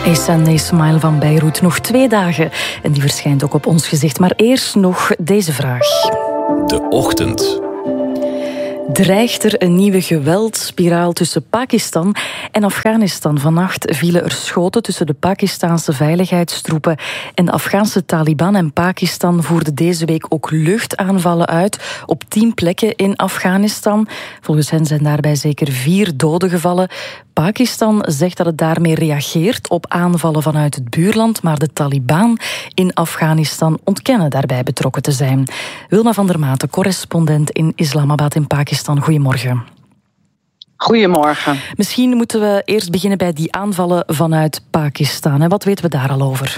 Ehsan Ismail van Beirut. Nog 2 dagen en die verschijnt ook op Ons Gezicht. Maar eerst nog deze vraag. De Ochtend. Dreigt er een nieuwe geweldspiraal tussen Pakistan en Afghanistan? Vannacht vielen er schoten tussen de Pakistanse veiligheidstroepen en de Afghaanse Taliban. En Pakistan voerde deze week ook luchtaanvallen uit op 10 plekken in Afghanistan. Volgens hen zijn daarbij zeker 4 doden gevallen. Pakistan zegt dat het daarmee reageert op aanvallen vanuit het buurland, maar de Taliban in Afghanistan ontkennen daarbij betrokken te zijn. Wilma van der Maten, correspondent in Islamabad in Pakistan. Goedemorgen. Goedemorgen. Misschien moeten we eerst beginnen bij die aanvallen vanuit Pakistan. Wat weten we daar al over?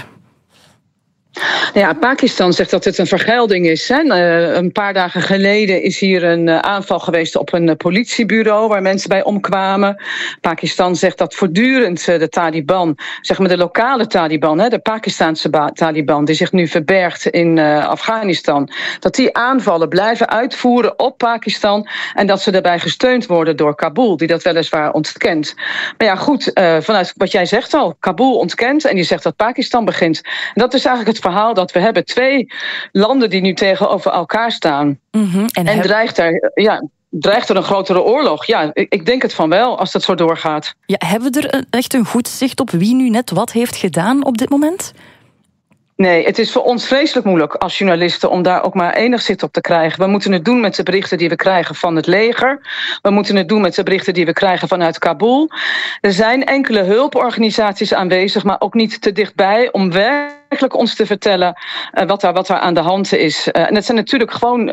Ja, Pakistan zegt dat het een vergelding is. Hè. Een paar dagen geleden is hier een aanval geweest op een politiebureau waar mensen bij omkwamen. Pakistan zegt dat voortdurend de Taliban, zeg maar de lokale Taliban, de Pakistanse Taliban, die zich nu verbergt in Afghanistan, dat die aanvallen blijven uitvoeren op Pakistan en dat ze daarbij gesteund worden door Kabul, die dat weliswaar ontkent. Maar ja, goed, vanuit wat jij zegt al, Kabul ontkent en die zegt dat Pakistan begint. En dat is eigenlijk het verhaal dat we hebben 2 landen die nu tegenover elkaar staan. Mm-hmm. En dreigt er een grotere oorlog? Ja, ik denk het van wel, als dat zo doorgaat. Ja, hebben we er echt een goed zicht op wie nu net wat heeft gedaan op dit moment? Nee, het is voor ons vreselijk moeilijk als journalisten om daar ook maar enig zicht op te krijgen. We moeten het doen met de berichten die we krijgen van het leger. We moeten het doen met de berichten die we krijgen vanuit Kabul. Er zijn enkele hulporganisaties aanwezig, maar ook niet te dichtbij om werkelijk ons te vertellen wat daar aan de hand is. En het zijn natuurlijk gewoon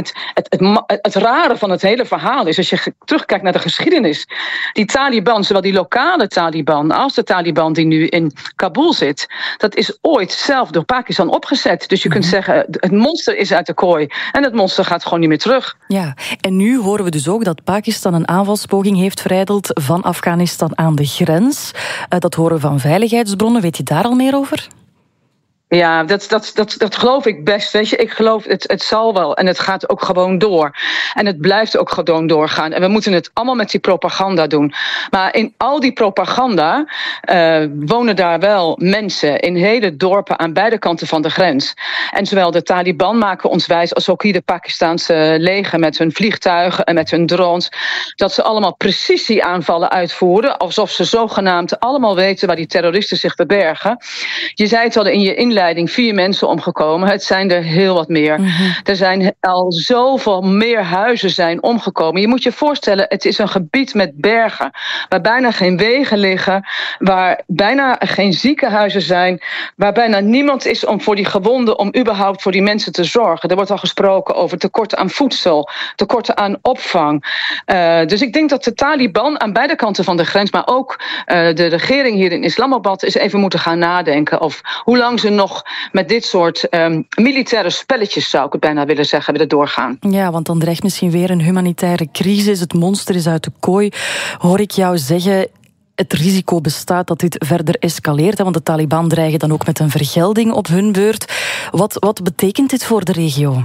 het rare van het hele verhaal is, als je terugkijkt naar de geschiedenis. Die Taliban, zowel die lokale Taliban als de Taliban die nu in Kabul zit, dat is ooit zelf door Pakistan opgezet. Dus je kunt zeggen, het monster is uit de kooi en het monster gaat gewoon niet meer terug. Ja, en nu horen we dus ook dat Pakistan een aanvalspoging heeft verijdeld van Afghanistan aan de grens. Dat horen we van veiligheidsbronnen. Weet je daar al meer over? Ja, dat geloof ik best. Weet je, ik geloof het zal wel en het gaat ook gewoon door. En het blijft ook gewoon doorgaan. En we moeten het allemaal met die propaganda doen. Maar in al die propaganda wonen daar wel mensen in hele dorpen aan beide kanten van de grens. En zowel de Taliban maken ons wijs als ook hier de Pakistanse leger met hun vliegtuigen en met hun drones, dat ze allemaal precisieaanvallen uitvoeren, alsof ze zogenaamd allemaal weten waar die terroristen zich verbergen. Je zei het al in je inleiding, 4 mensen omgekomen. Het zijn er heel wat meer. Mm-hmm. Er zijn al zoveel meer huizen zijn omgekomen. Je moet je voorstellen, het is een gebied met bergen, waar bijna geen wegen liggen, waar bijna geen ziekenhuizen zijn, waar bijna niemand is om voor die gewonden, om überhaupt voor die mensen te zorgen. Er wordt al gesproken over tekorten aan voedsel, tekorten aan opvang. Dus ik denk dat de Taliban aan beide kanten van de grens, maar ook de regering hier in Islamabad, eens even moeten gaan nadenken of hoe lang ze nog met dit soort militaire spelletjes, zou ik het bijna willen zeggen, willen doorgaan. Ja, want dan dreigt misschien weer een humanitaire crisis. Het monster is uit de kooi. Hoor ik jou zeggen, het risico bestaat dat dit verder escaleert, want de Taliban dreigen dan ook met een vergelding op hun beurt. Wat betekent dit voor de regio?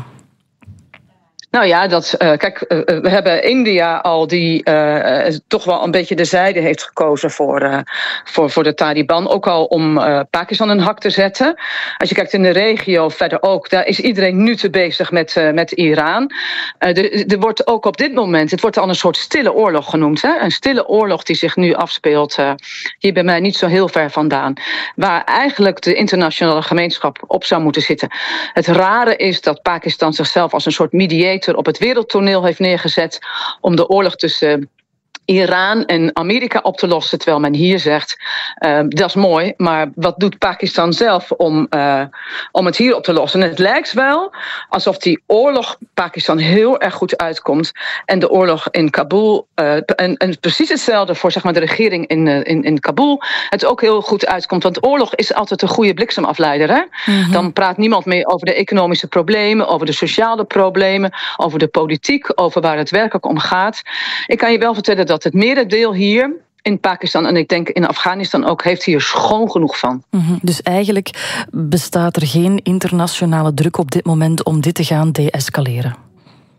Nou ja, kijk, we hebben India al die toch wel een beetje de zijde heeft gekozen voor de Taliban. Ook al om Pakistan een hak te zetten. Als je kijkt in de regio verder ook, daar is iedereen nu te bezig met Iran. Er wordt ook op dit moment, het wordt al een soort stille oorlog genoemd. Hè? Een stille oorlog die zich nu afspeelt hier bij mij niet zo heel ver vandaan. Waar eigenlijk de internationale gemeenschap op zou moeten zitten. Het rare is dat Pakistan zichzelf als een soort mediator op het wereldtoneel heeft neergezet om de oorlog tussen Iran en Amerika op te lossen, terwijl men hier zegt, dat is mooi, maar wat doet Pakistan zelf om het hier op te lossen? En het lijkt wel alsof die oorlog Pakistan heel erg goed uitkomt en de oorlog in Kabul, en precies hetzelfde voor zeg maar, de regering in Kabul, het ook heel goed uitkomt, want oorlog is altijd een goede bliksemafleider. Hè? Mm-hmm. Dan praat niemand meer over de economische problemen, over de sociale problemen, over de politiek, over waar het werkelijk om gaat. Ik kan je wel vertellen dat het merendeel hier in Pakistan en ik denk in Afghanistan ook, heeft hier schoon genoeg van. Mm-hmm. Dus eigenlijk bestaat er geen internationale druk op dit moment om dit te gaan deescaleren?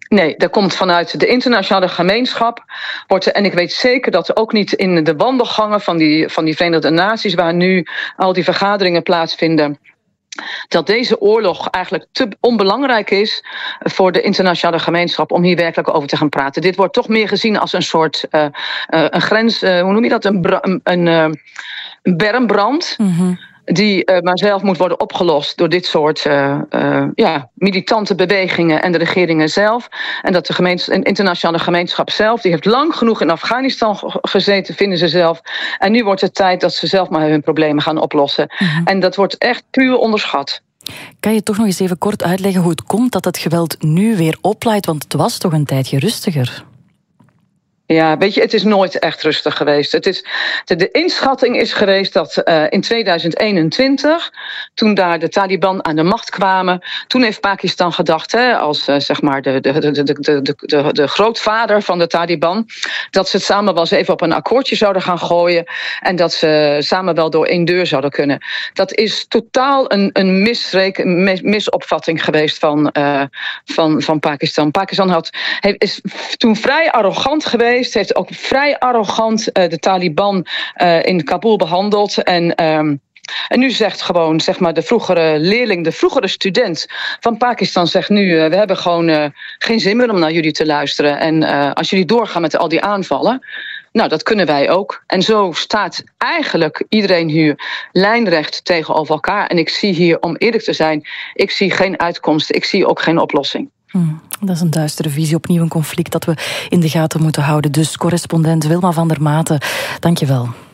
Nee, dat komt vanuit de internationale gemeenschap. En ik weet zeker dat ook niet in de wandelgangen van die Verenigde Naties, waar nu al die vergaderingen plaatsvinden, dat deze oorlog eigenlijk te onbelangrijk is voor de internationale gemeenschap om hier werkelijk over te gaan praten. Dit wordt toch meer gezien als een soort een grens, hoe noem je dat? Een bermbrand. Mm-hmm. Die maar zelf moet worden opgelost door dit soort militante bewegingen en de regeringen zelf. En dat de internationale gemeenschap zelf, die heeft lang genoeg in Afghanistan gezeten, vinden ze zelf. En nu wordt het tijd dat ze zelf maar hun problemen gaan oplossen. Mm-hmm. En dat wordt echt puur onderschat. Kan je toch nog eens even kort uitleggen hoe het komt dat het geweld nu weer oplaait? Want het was toch een tijdje rustiger? Ja, weet je, het is nooit echt rustig geweest. De inschatting is geweest dat in 2021, toen daar de Taliban aan de macht kwamen, toen heeft Pakistan gedacht, als zeg maar de grootvader van de Taliban, dat ze het samen wel eens even op een akkoordje zouden gaan gooien en dat ze samen wel door één deur zouden kunnen. Dat is totaal een misopvatting geweest van Pakistan. Pakistan is toen vrij arrogant geweest. Heeft ook vrij arrogant de Taliban in Kabul behandeld. En nu zegt gewoon, zeg maar, de vroegere leerling, de vroegere student van Pakistan zegt nu, we hebben gewoon geen zin meer om naar jullie te luisteren. En als jullie doorgaan met al die aanvallen, nou, dat kunnen wij ook. En zo staat eigenlijk iedereen hier lijnrecht tegenover elkaar. En ik zie hier, om eerlijk te zijn, ik zie geen uitkomst. Ik zie ook geen oplossing. Dat is een duistere visie, opnieuw een conflict dat we in de gaten moeten houden. Dus correspondent Wilma van der Maten, dank je wel.